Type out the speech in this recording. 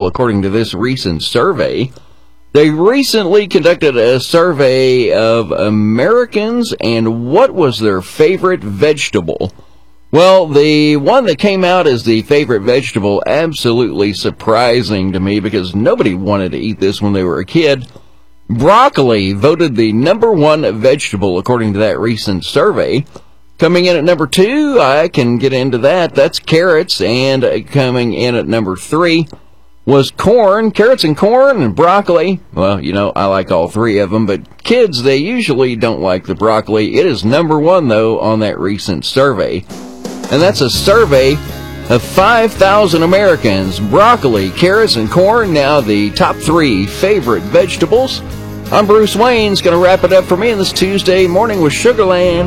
according to this recent survey. They recently conducted a survey of Americans and what was their favorite vegetable. Well, the one that came out as the favorite vegetable, absolutely surprising to me because nobody wanted to eat this when they were a kid. Broccoli voted the number one vegetable according to that recent survey. Coming in at number 2, I can get into that. That's carrots. And coming in at number 3 was corn. Carrots and corn and broccoli. Well, I like all 3 of them, but kids, they usually don't like the broccoli. It is number 1, though, on that recent survey. And that's a survey of 5,000 Americans. Broccoli, carrots, and corn, now the top 3 favorite vegetables. I'm Bruce Wayne's going to wrap it up for me on this Tuesday morning with Sugarland.